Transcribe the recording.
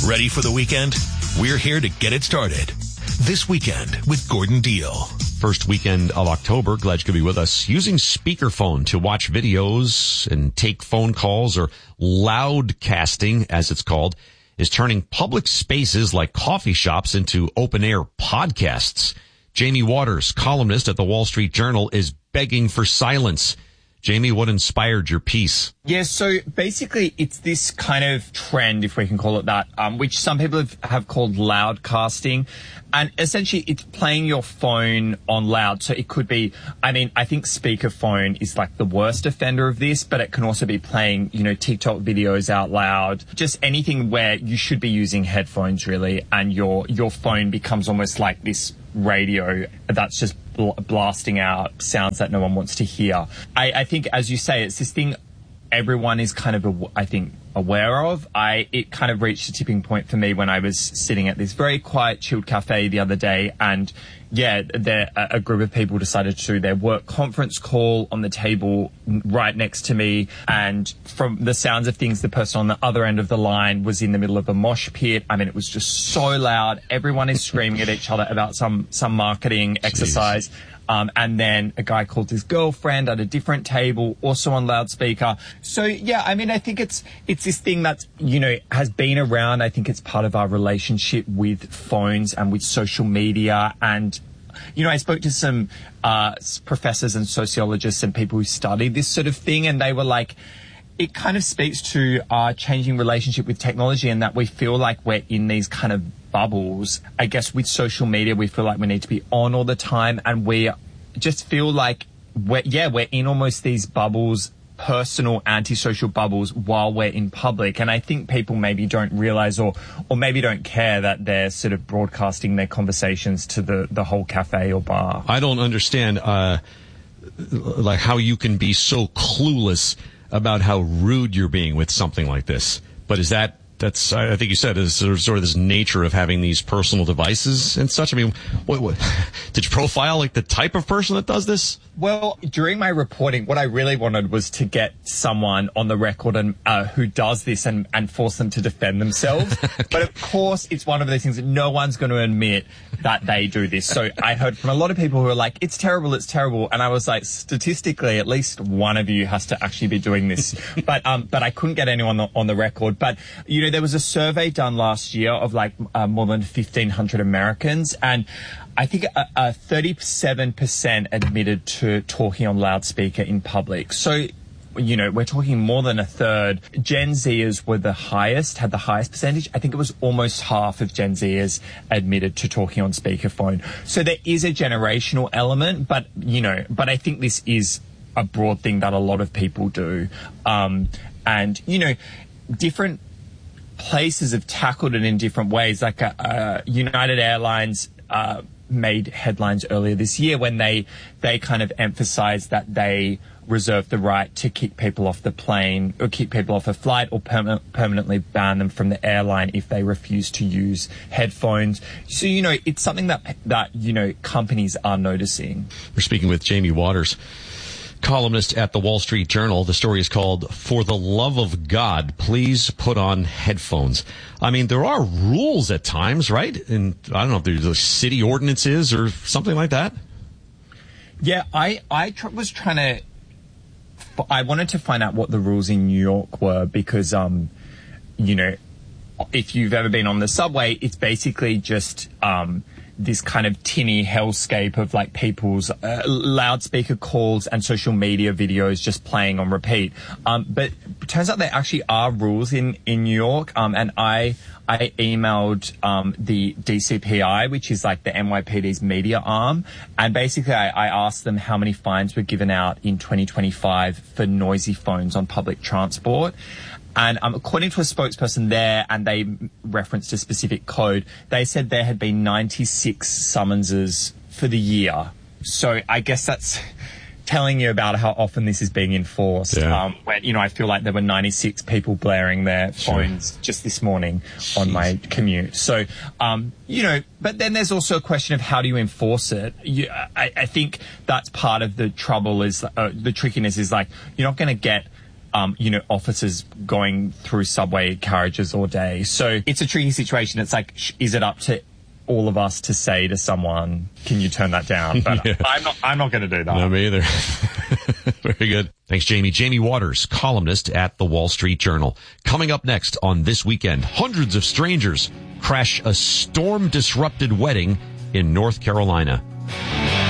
Ready for the weekend? We're here to get it started. This Weekend with Gordon Deal. First weekend of October. Glad you could be with us. Using speakerphone to watch videos and take phone calls, or loudcasting as it's called, is turning public spaces like coffee shops into open-air podcasts. Jamie Waters, columnist at the Wall Street Journal, is begging for silence. Jamie, what inspired your piece? Yeah, so basically it's this kind of trend, if we can call it that, which some people have called loudcasting. And essentially it's playing your phone on loud. So it could be, I think speakerphone is like the worst offender of this, but it can also be playing, TikTok videos out loud. Just anything where you should be using headphones really, and your phone becomes almost like this radio that's just blasting out sounds that no one wants to hear. I think, as you say, it's this thing everyone is kind of, aware of. It kind of reached a tipping point for me when I was sitting at this very quiet, chilled cafe the other day, and a group of people decided to do their work conference call on the table right next to me, and from the sounds of things, the person on the other end of the line was in the middle of a mosh pit. It was just so loud. Everyone is screaming at each other about some marketing exercise. And then a guy called his girlfriend at a different table, also on loudspeaker. So, I think it's this thing that, has been around. I think it's part of our relationship with phones and with social media. And, I spoke to some professors and sociologists and people who study this sort of thing, and they were like, it kind of speaks to our changing relationship with technology, and that we feel like we're in these kind of bubbles. I guess with social media, we feel like we need to be on all the time, and we just feel like we're in almost these bubbles, personal antisocial bubbles, while we're in public. And I think people maybe don't realize or maybe don't care that they're sort of broadcasting their conversations to the whole cafe or bar. I don't understand like how you can be so clueless about how rude you're being with something like this. But that's, I think you said, is sort of this nature of having these personal devices and such. What did you profile like the type of person that does this? Well, during my reporting, what I really wanted was to get someone on the record and who does this and force them to defend themselves. Okay. But of course, it's one of those things that no one's going to admit that they do this. So I heard from a lot of people who are like, it's terrible. And I was like, statistically, at least one of you has to actually be doing this. But I couldn't get anyone on the record. But, there was a survey done last year of more than 1,500 Americans, and I think 37% admitted to talking on loudspeaker in public. So, we're talking more than a third. Gen Zers had the highest percentage. I think it was almost half of Gen Zers admitted to talking on speakerphone. So there is a generational element, but I think this is a broad thing that a lot of people do. Different places have tackled it in different ways. Like United Airlines made headlines earlier this year when they kind of emphasized that they reserve the right to kick people off the plane or kick people off a flight or permanently ban them from the airline if they refuse to use headphones. So, it's something that companies are noticing. We're speaking with Jamie Waters, columnist at the Wall Street Journal. The story is called "For the Love of God, Please Put on Headphones." There are rules at times, right? And I don't know if there's city ordinances or something like that. Yeah, I wanted to find out what the rules in New York were because, if you've ever been on the subway, it's basically just this kind of tinny hellscape of like people's loudspeaker calls and social media videos just playing on repeat. But it turns out there actually are rules in New York. And I emailed the DCPI, which is like the NYPD's media arm. And basically I asked them how many fines were given out in 2025 for noisy phones on public transport. And according to a spokesperson there, and they referenced a specific code, they said there had been 96 summonses for the year. So I guess that's telling you about how often this is being enforced. Yeah. When, I feel like there were 96 people blaring their phones just this morning on my commute. So, but then there's also a question of how do you enforce it? I think that's part of the trouble is, the trickiness is like, you're not going to get officers going through subway carriages all day. So it's a tricky situation. It's like, is it up to all of us to say to someone, can you turn that down? But yeah. I'm not going to do that. No, me either. Very good. Thanks, Jamie. Jamie Waters, columnist at the Wall Street Journal. Coming up next on This Weekend, hundreds of strangers crash a storm-disrupted wedding in North Carolina.